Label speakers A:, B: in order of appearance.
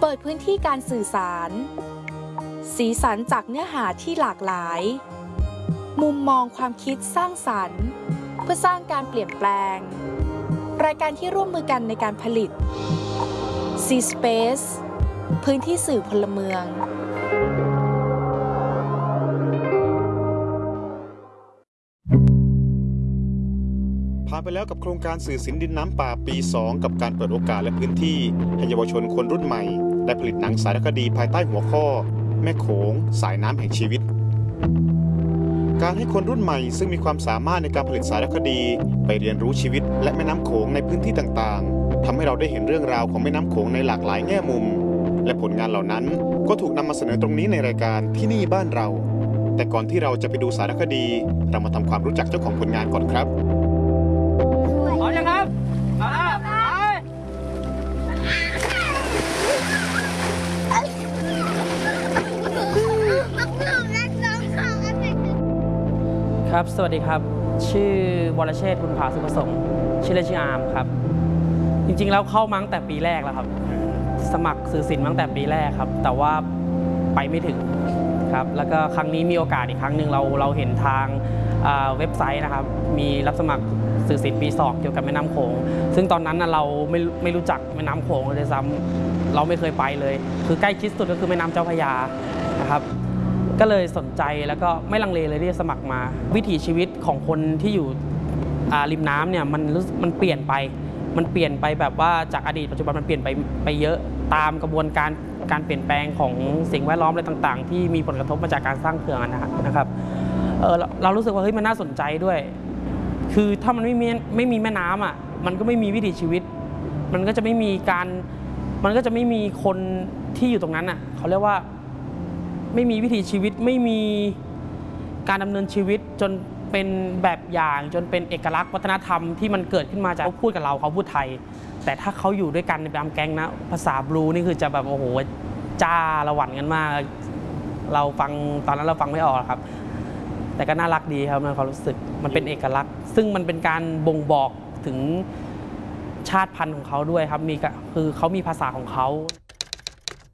A: เปิดพื้นที่การสื่อสารสีสันจากเนื้อหาที่หลากหลายมุมมองความคิดสร้างสรรค์เพื่อสร้างการเปลี่ยนแปลงรายการที่ร่วมมือกันในการผลิต C-Space พื้นที่สื่อพลเมือง
B: ผ่านไปแล้วกับโครงการสื่อสินดินน้ำป่าปี 2 กับการเปิดโอกาสและพื้นที่ให้เยาวชนคนรุ่นใหม่ได้ผลิตหนังสารคดีภายใต้หัวข้อแม่โขงสายน้ำแห่งชีวิตการให้คนรุ่นใหม่ซึ่งมีความสามารถในการผลิตสารคดีไปเรียนรู้ชีวิตและแม่น้ำโขงในพื้นที่ต่างๆทำให้เราได้เห็นเรื่องราวของแม่น้ำโขงในหลากหลายแง่มุมและผลงานเหล่านั้นก็ถูกนำมาเสนอตรงนี้ในรายการที่นี่บ้านเราแต่ก่อนที่เราจะไปดูสารคดีเรามาทำความรู้จักเจ้าของผลงานก่อนครับ
C: พร้อมยังครับเอาละไปครับสวัสดีครับชื่อวรเชษฐ์บุญผาสุประสงค์ชื่อเล่นชื่ออาร์มครับจริงๆแล้วเข้ามาตั้งแต่ปีแรกแล้วครับสมัครสื่อศิลป์ตั้งแต่ปีแรกครับแต่ว่าไปไม่ถึงครับแล้วก็ครั้งนี้มีโอกาสอีกครั้งหนึ่งเราเห็นทางเว็บไซต์นะครับมีรับสมัครสื่อศิลป์ปี 2เกี่ยวกับแม่น้ำโขงซึ่งตอนนั้นเราไม่รู้จักแม่น้ำโขงเลยซ้ำเราไม่เคยไปเลยคือใกล้ชิดสุดก็คือแม่น้ำเจ้าพระยานะครับก็เลยสนใจแล้วก็ไม่ลังเลเลยที่จะสมัครมาวิถีชีวิตของคนที่อยู่ริมน้ำเนี่ยมันเปลี่ยนไปแบบว่าจากอดีตปัจจุบันมันเปลี่ยนไปเยอะตามกระบวนการเปลี่ยนแปลงของสิ่งแวดล้อมอะไรต่างๆที่มีผลกระทบมาจากการสร้างเขื่อนนะครับเรารู้สึกว่าเฮ้ยมันน่าสนใจด้วยคือถ้ามันไม่มีแม่น้ำอ่ะมันก็ไม่มีวิถีชีวิตมันก็จะไม่มีคนที่อยู่ตรงนั้นอ่ะเขาเรียกว่าไม่มีวิถีชีวิตไม่มีการดำเนินชีวิตจนเป็นแบบอย่างจนเป็นเอกลักษณ์วัฒนธรรมที่มันเกิดขึ้นมาจากเขาพูดกับเราเขาพูดไทยแต่ถ้าเขาอยู่ด้วยกันในแบบแก๊งนะภาษาบลูนี่คือจะแบบโอ้โหจ้าระหวั่นกันมากเราฟังตอนนั้นเราฟังไม่ออกครับแต่ก็น่ารักดีครับในความรู้สึกมันเป็นเอกลักษณ์ซึ่งมันเป็นการบ่งบอกถึงชาติพันธุ์ของเขาด้วยครับคือเขามีภาษาของเขา